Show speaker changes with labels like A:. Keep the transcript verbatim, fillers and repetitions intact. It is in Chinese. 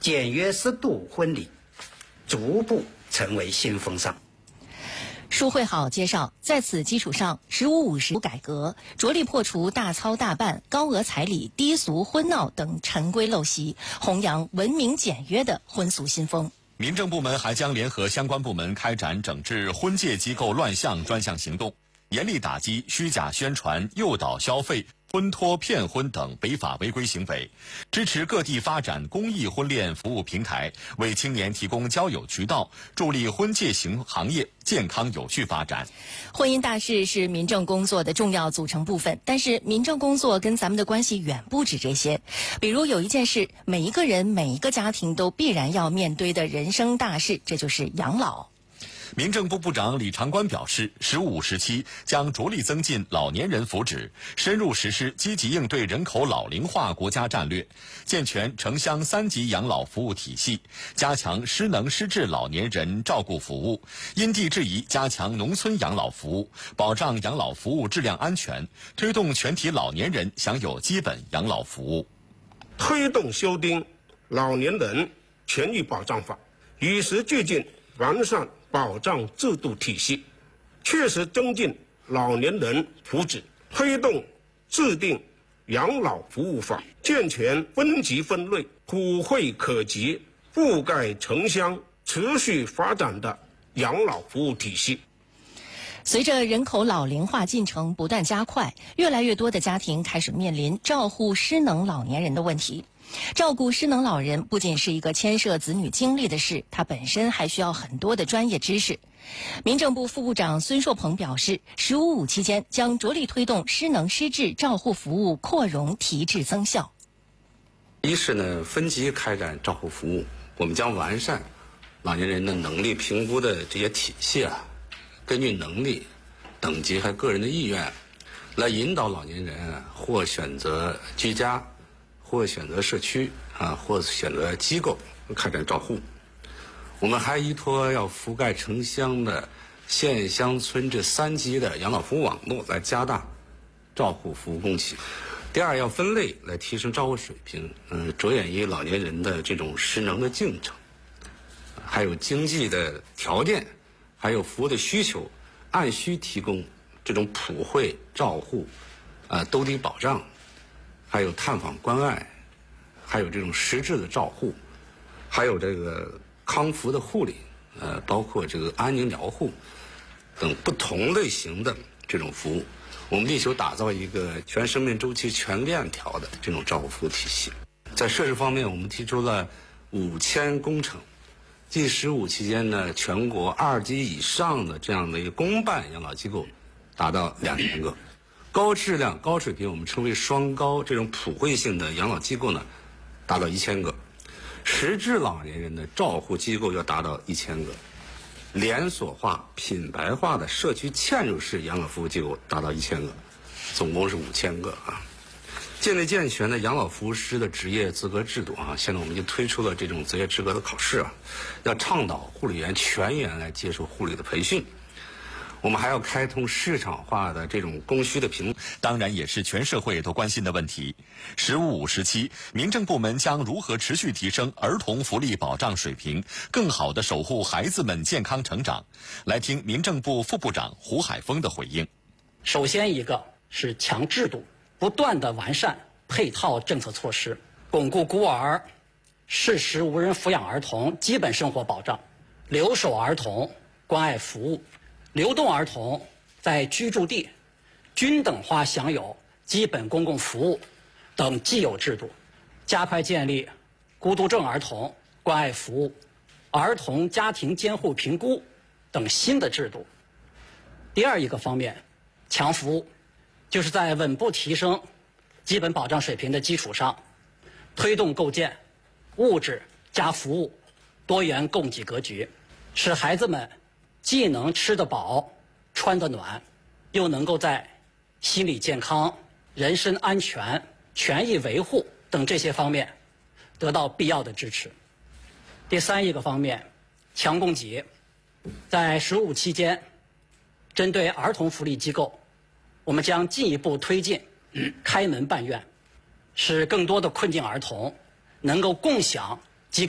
A: 简约适度婚礼逐步成为新风尚。
B: 舒慧好介绍，在此基础上，十五五十改革着力破除大操大办、高额彩礼、低俗婚闹等陈规陋习，弘扬文明简约的婚俗新风。
C: 民政部门还将联合相关部门开展整治婚介机构乱象专项行动，严厉打击虚假宣传、诱导消费、婚托骗婚等违法违规行为，支持各地发展公益婚恋服务平台，为青年提供交友渠道，助力婚介行行业健康有序发展。
B: 婚姻大事是民政工作的重要组成部分，但是民政工作跟咱们的关系远不止这些。比如有一件事，每一个人、每一个家庭都必然要面对的人生大事，这就是养老。
C: 民政部部长李长官表示，十五时期将着力增进老年人福祉，深入实施积极应对人口老龄化国家战略，健全城乡三级养老服务体系，加强失能失智老年人照顾服务，因地制宜加强农村养老服务，保障养老服务质量安全，推动全体老年人享有基本养老服务。
D: 推动修订《老年人权益保障法》，与时俱进，完善保障制度体系，切实增进老年人福祉，推动制定养老服务法，健全分级分类、普惠可及、覆盖城乡、持续发展的养老服务体系。
B: 随着人口老龄化进程不断加快，越来越多的家庭开始面临照护失能老年人的问题。照顾失能老人不仅是一个牵涉子女精力的事，它本身还需要很多的专业知识。民政部副部长孙硕鹏表示，十五五期间将着力推动失能失智照护服务扩容提质增效。
E: 一是呢，分级开展照护服务，我们将完善老年人的能力评估的这些体系啊，根据能力、等级和个人的意愿，来引导老年人啊，或选择居家，或选择社区啊，或选择机构开展照护。我们还依托要覆盖城乡的县乡村这三级的养老服务网络，来加大照护服务供给。第二，要分类来提升照护水平，嗯，着眼于老年人的这种失能的进程，还有经济的条件，还有服务的需求，按需提供这种普惠照护，啊、呃，兜底保障。还有探访关爱，还有这种实质的照护，还有这个康复的护理，呃，包括这个安宁疗护等不同类型的这种服务，我们力求打造一个全生命周期全链条的这种照护服务体系。在设施方面，我们提出了五千工程，即十五期间呢，全国二级以上的这样的一个公办养老机构达到两千个。高质量、高水平，我们称为双高，这种普惠性的养老机构呢，达到一千个；实质老年人的照护机构要达到一千个；连锁化、品牌化的社区嵌入式养老服务机构达到一千个，总共是五千个啊。建立健全的养老服务师的职业资格制度啊，现在我们就推出了这种职业资格的考试啊，要倡导护理员全员来接受护理的培训。我们还要开通市场化的这种供需的平衡，
C: 当然也是全社会都关心的问题。十五五时期，民政部门将如何持续提升儿童福利保障水平，更好地守护孩子们健康成长？来听民政部副部长胡海峰的回应。
F: 首先一个是强制度，不断地完善配套政策措施，巩固孤儿、适时无人抚养儿童基本生活保障，留守儿童关爱服务，流动儿童在居住地均等化享有基本公共服务等既有制度，加快建立孤独症儿童关爱服务、儿童家庭监护评估等新的制度。第二一个方面，强服务，就是在稳步提升基本保障水平的基础上，推动构建物质加服务多元供给格局，使孩子们既能吃得饱、穿得暖，又能够在心理健康、人身安全、权益维护等这些方面得到必要的支持。第三一个方面，强供给，在十五期间，针对儿童福利机构，我们将进一步推进、嗯、开门办院，使更多的困境儿童能够共享